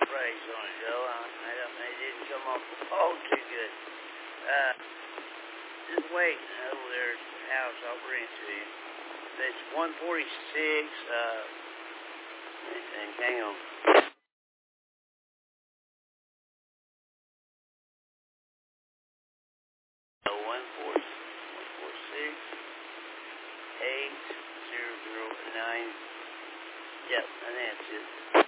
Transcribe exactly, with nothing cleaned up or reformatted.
brakes on it, Joe. I, I don't, they didn't come off the pole too good. Uh, just wait over there at the house. I'll bring it to you. It's one forty-six, uh, and hang on. one forty-six, eight zero zero nine. Yep, and that's it.